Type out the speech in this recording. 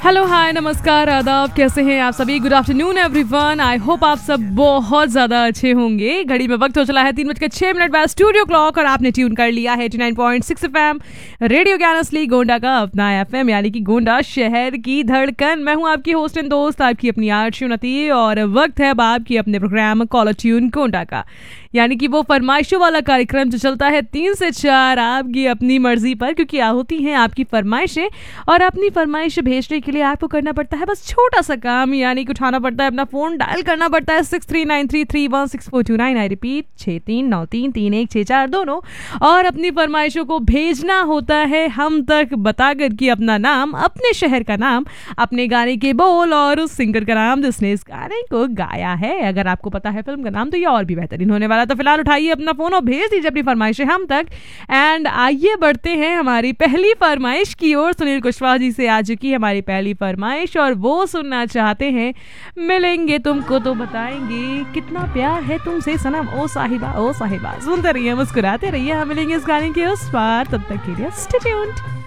Hello hi नमस्कार आदाब, कैसे हैं आप सभी। Good afternoon everyone. I hope आप सब बहुत ज़्यादा अच्छे होंगे। घड़ी में वक्त हो चला है 3:06 बाद स्टूडियो क्लॉक और आपने ट्यून कर लिया है 89.6 FM रेडियो ज्ञान असली गोंडा का अपना FM, यानी कि गोंडा शहर की धड़कन। मैं हूँ आपकी होस्ट एंड दोस्त, आपकी अपनी आरती उन्नति, और वक्त है अब आपकी अपने प्रोग्राम कॉलर ट्यून गोंडा का, यानी कि वो फरमाइशों वाला कार्यक्रम जो चलता है 3 से 4 आपकी अपनी मर्जी पर, क्योंकि होती हैं आपकी फरमाइशें। और अपनी फरमाइश भेजने के लिए आपको करना पड़ता है बस छोटा सा काम, यानी कि उठाना पड़ता है अपना फोन, डायल करना पड़ता है 6393316429। आई रिपीट 63933164 दोनों, और अपनी फरमाइशों को भेजना होता है हम तक बताकर कि अपना नाम, अपने शहर का नाम, अपने गाने के बोल और उस सिंगर का नाम जिसने इस गाने को गाया है। अगर आपको पता है फिल्म का नाम तो ये और भी बेहतरीन होने वाला। तो फिलहाल उठाइए अपना फोन और भेज दीजिए अपनी फरमाइशें हम तक। एंड आइए बढ़ते हैं हमारी पहली फरमाइश की ओर। सुनील कुशवाहा जी से आ चुकी है हमारी पहली फरमाइश, और वो सुनना चाहते हैं मिलेंगे तुमको तो बताएंगे कितना प्यार है तुमसे सनम ओ साहिबा ओ साहिबा। सुनते रहिए, मुस्कुराते रहिए, हम मिलेंगे इस गाने के उस पार। तब तक के लिए स्टे ट्यून्ड।